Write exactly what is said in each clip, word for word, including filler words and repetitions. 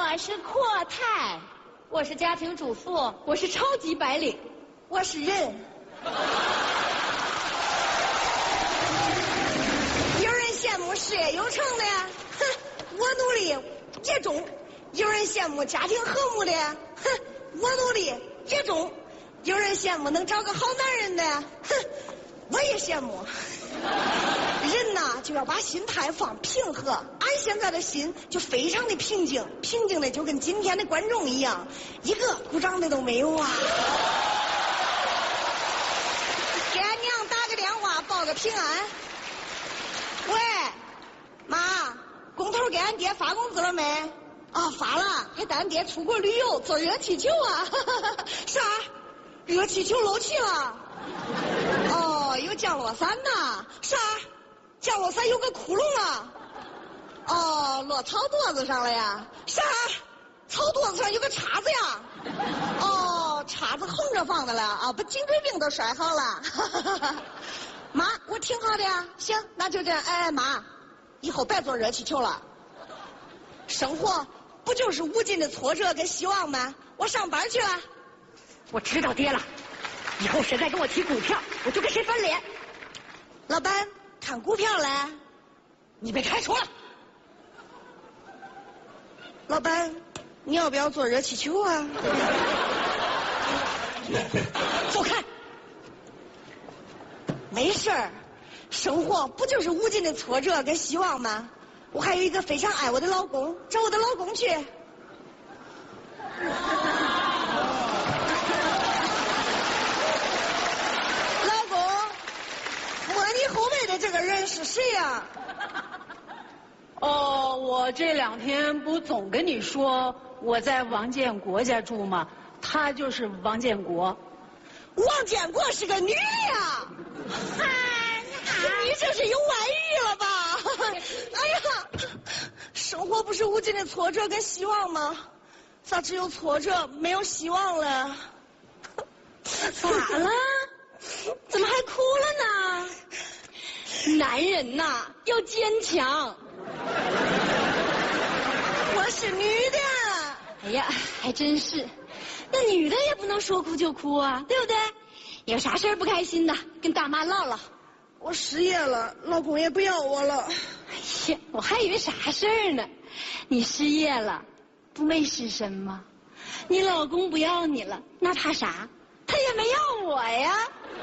我是阔太， 我是家庭主妇，我是超级白领， 我是人。有人羡慕事业有成的，哼，我努力也中；有人羡慕家庭和睦的，哼，我努力也中；有人羡慕能找个好男人的，哼，我也羡慕。人呐，就要把心态放平和。俺现在的心就非常的平静，平静的就跟今天的观众一样，一个鼓掌的都没有啊。给俺娘打个电话报个平安。喂，妈，工头给俺爹发工资了没？啊，发了，还带俺爹出国旅游，坐热气球啊。啥？热气球漏气了？哦，有降落伞呐？啥？降落伞有个窟窿啊？哦，落草垛子上了呀？啥？草垛子上有个叉子呀？哦，叉子横着放的了啊，把颈椎病都摔好了。妈，我挺好的呀。行，那就这样。哎，妈，以后别坐热气球了。生活不就是无尽的挫折跟希望吗？我上班去了。 我知道爹了，以后谁再跟我提股票，我就跟谁翻脸。 老板，看股票嘞？ 你被开除了。 老板，你要不要坐热气球啊？ 走开。 没事儿，生活不就是无尽的挫折跟希望吗？我还有一个非常爱我的老公，找我的老公去。老公，摸你后背的这个人是谁呀？ 哦，我这两天不总跟你说我在王建国家住吗？他就是王建国。 王建国是个女的呀！嗨，你这是有外遇了吧？哎呀，生活不是无尽的挫折跟希望吗？咋只有挫折没有希望了？ 咋了？怎么还哭了呢？男人呐，要坚强。 我是女的。 哎呀，还真是。那女的也不能说哭就哭啊，对不对？有啥事儿不开心的，跟大妈唠唠。 我失业了，老公也不要我了。 哎呀，我还以为啥事儿呢？你失业了，不没失身吗？你老公不要你了，那怕啥？他也没要我呀。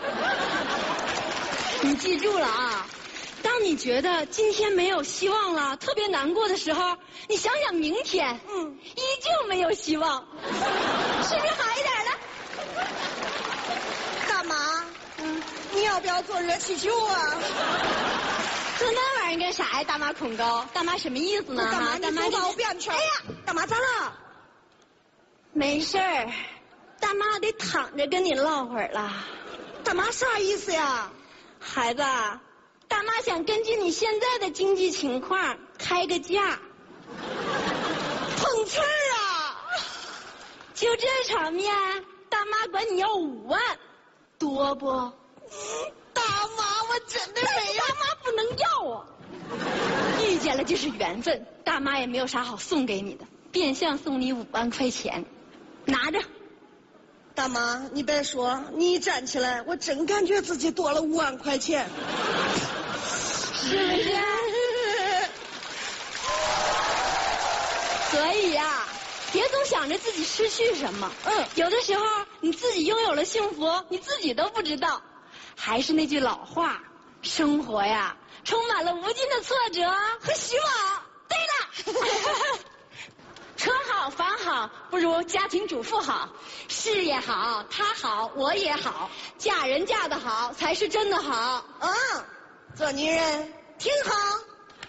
你记住了啊！当你觉得今天没有希望了，特别难过的时候，你想想明天，嗯，依旧没有希望，是不是好一点了？ 大妈，嗯，你要不要坐热气球啊？ 坐那玩意儿干啥呀？大妈恐高，大妈什么意思呢？ 大妈，大妈，你我不要你穿。哎呀，大妈咋了？ 没事儿，大妈得躺着跟你唠会儿了。 大妈啥意思呀？ 孩子，大妈想根据你现在的经济情况开个价。 碰瓷儿啊！ 就这场面，大妈管你要五万，多不？ 大妈，我真的没有。 大妈不能要啊！遇见了就是缘分，大妈也没有啥好送给你的，变相送你五万块钱，拿着。 大妈，你别说，你一站起来，我真感觉自己多了五万块钱， 是不是？所以呀、啊，别总想着自己失去什么。嗯，有的时候你自己拥有了幸福，你自己都不知道。还是那句老话，生活呀，充满了无尽的挫折和希望。对了。车好房好不如家庭主妇好，事业好他好我也好，嫁人嫁得好才是真的好。 嗯，做女人挺好。